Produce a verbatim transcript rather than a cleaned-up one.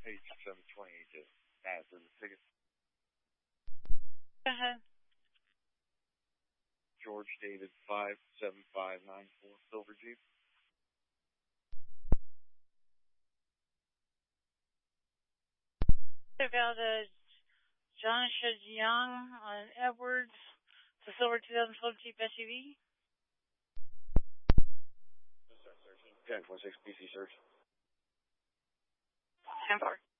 Page seven twenty-eight to Madison, the ticket. Go ahead. George David five seven five nine four, Silver Jeep. About uh, John Young on Edwards, the silver two thousand twelve Jeep S U V. ten four six P C search. ten four.